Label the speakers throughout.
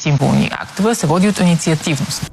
Speaker 1: символни актове, се води от инициативност.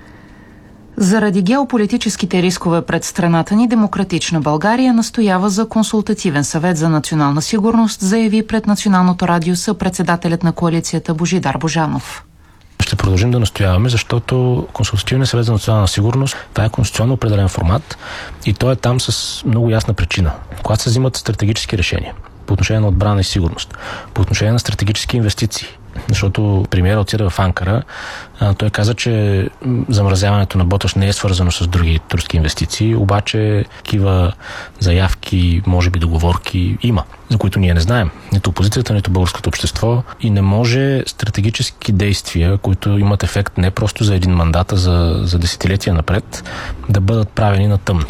Speaker 2: Заради геополитическите рискове пред страната ни, Демократична България настоява за консултативен съвет за национална сигурност, заяви пред Националното радио съпредседателят на коалицията Божидар Божанов.
Speaker 3: Ще продължим да настояваме, защото Консултативният съвет за национална сигурност, това е конституционно определен формат и той е там с много ясна причина. Когато се взимат стратегически решения по отношение на отбрана и сигурност, по отношение на стратегически инвестиции, защото премиерът отида в Анкара, той каза, че замразяването на Боташ не е свързано с други турски инвестиции, обаче такива заявки, може би договорки има, за които ние не знаем. Нито опозицията, нито българското общество, и не може стратегически действия, които имат ефект не просто за един мандат, а за десетилетия напред, да бъдат правени на тъмно.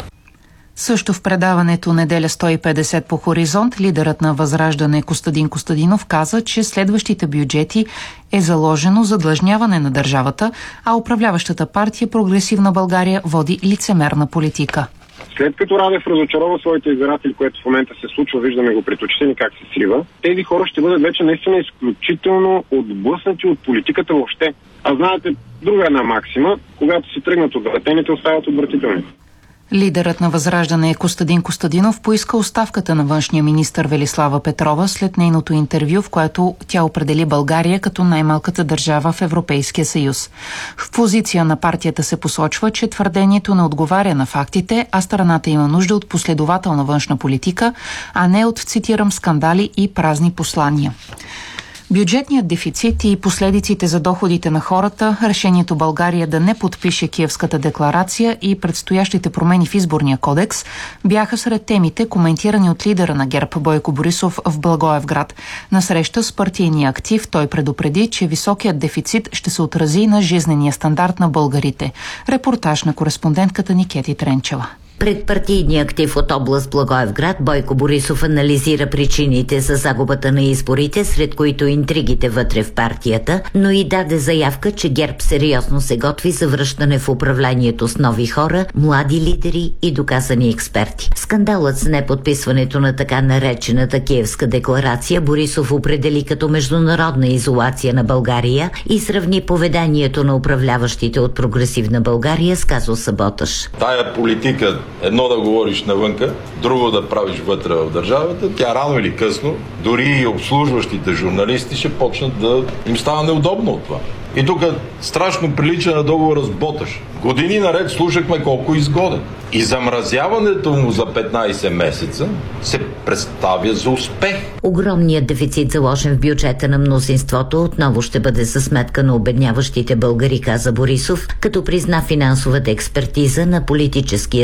Speaker 2: Също в предаването Неделя 150 по Хоризонт, лидерът на Възраждане Костадин Костадинов каза, че следващите бюджети е заложено задлъжняване на държавата, а управляващата партия Прогресивна България води лицемерна политика.
Speaker 4: След като Радев разочарова своите избиратели, което в момента се случва, виждаме го пред очите ни как се срива, тези хора ще бъдат вече наистина изключително отблъснати от политиката въобще. А знаете, друга една максима, когато си тръгнат отвратените, остават отвратителни.
Speaker 2: Лидерът на Възраждане Костадин Костадинов поиска оставката на външния министър Велислава Петрова след нейното интервю, в което тя определи България като най-малката държава в Европейския съюз. В позиция на партията се посочва, че твърдението не отговаря на фактите, а страната има нужда от последователна външна политика, а не от, цитирам, скандали и празни послания. Бюджетният дефицит и последиците за доходите на хората, решението България да не подпише Киевската декларация и предстоящите промени в изборния кодекс бяха сред темите, коментирани от лидера на ГЕРБ Бойко Борисов в Благоевград. На среща с партийния актив той предупреди, че високият дефицит ще се отрази на жизнения стандарт на българите. Репортаж на кореспондентката ни Кети Тренчева.
Speaker 5: Пред партийния актив от област Благоевград Бойко Борисов анализира причините за загубата на изборите, сред които интригите вътре в партията, но и даде заявка, че ГЕРБ сериозно се готви за връщане в управлението с нови хора, млади лидери и доказани експерти. Скандалът с неподписването на така наречената Киевска декларация Борисов определи като международна изолация на България и сравни поведението на управляващите от Прогресивна България с казус Саботаж.
Speaker 6: Тая политика, едно да говориш навънка, друго да правиш вътре в държавата, тя рано или късно, дори и обслужващите журналисти ще почнат да им става неудобно от това. И тук страшно прилича на договора с Боташ. Години наред слушахме колко изгоден. И замразяването му за 15 месеца се представя за успех.
Speaker 5: Огромният дефицит, заложен в бюджета на мнозинството, отново ще бъде за сметка на обедняващите българи, каза Борисов, като призна финансовата експертиза на политическия